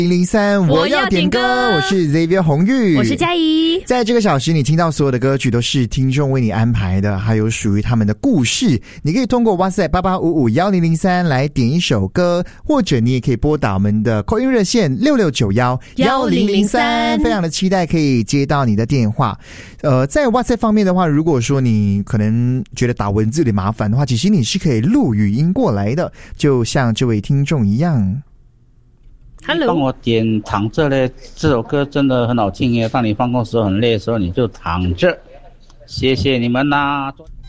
003我要点歌，我是 Xavier 洪玉， 我是嘉怡。 在这个小时你听到所有的歌曲都是听众为你安排的，还有属于他们的故事。你可以通过 WhatsApp 88551003来点一首歌，或者你也可以拨打我们的 call in 热线66911003，非常的期待可以接到你的电话。在 WhatsApp 方面的话，如果说你可能觉得打文字有点麻烦的话，其实你是可以录语音过来的，就像这位听众一样。 Hello， 帮我点躺着嘞，这首歌真的很好听耶。当你放工时候很累的时候，你就躺着。谢谢你们啦。